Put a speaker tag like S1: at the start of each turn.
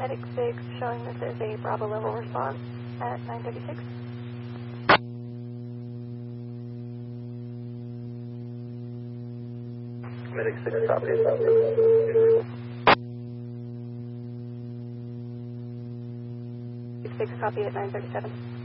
S1: Medic 6 showing this is a Bravo level response at 936.
S2: Medic 6, copy.
S1: 6 copy at 937.